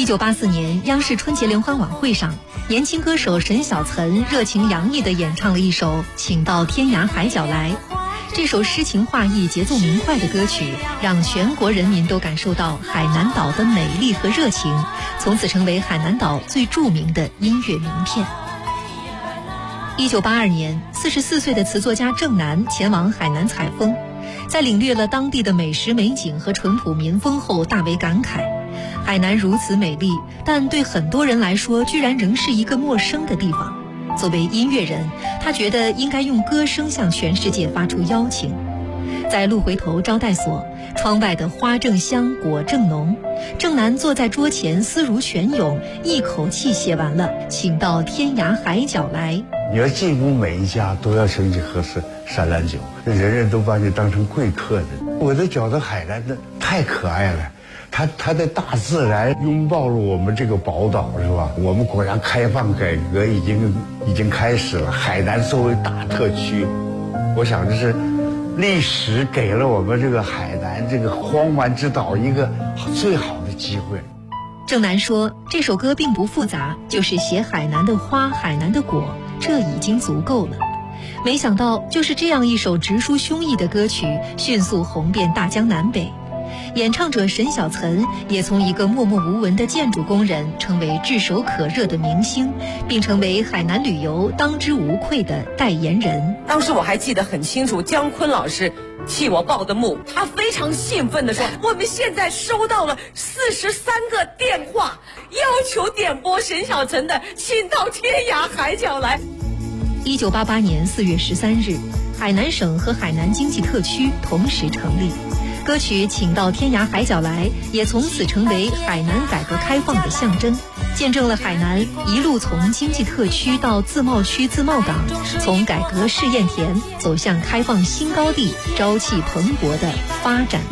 1984年，央视春节联欢晚会上，年轻歌手沈小岑热情洋溢地演唱了一首《请到天涯海角来》。这首诗情画意、节奏明快的歌曲，让全国人民都感受到海南岛的美丽和热情，从此成为海南岛最著名的音乐名片。1982年，44岁的词作家郑楠前往海南采风，在领略了当地的美食美景和淳朴民风后，大为感慨。海南如此美丽，但对很多人来说，居然仍是一个陌生的地方。作为音乐人，他觉得应该用歌声向全世界发出邀请。在鹿回头招待所，窗外的花正香，果正浓。郑楠坐在桌前，思如泉涌，一口气写完了《请到天涯海角来》。 你要进屋，每一家都要请你喝山兰酒，人人都把你当成贵客的。我都觉得海南的太可爱了。它的大自然拥抱了我们这个宝岛，是吧？我们国家开放改革已经开始了。海南作为大特区，我想这是历史给了我们这个海南这个荒蛮之岛一个最好的机会。 郑楠说，这首歌并不复杂，就是写海南的花、海南的果，这已经足够了。没想到，就是这样一首直抒胸臆的歌曲，迅速红遍大江南北。演唱者沈小岑也从一个默默无闻的建筑工人成为炙手可热的明星，并成为海南旅游当之无愧的代言人。 当时我还记得很清楚，姜昆老师替我报的幕，他非常兴奋地说，我们现在收到了43个电话，要求点播沈小岑的《请到天涯海角来》。 1988年4月13日，海南省和海南经济特区同时成立。歌曲《请到天涯海角来》也从此成为海南改革开放的象征，见证了海南一路从经济特区到自贸区自贸港，从改革试验田走向开放新高地，朝气蓬勃的发展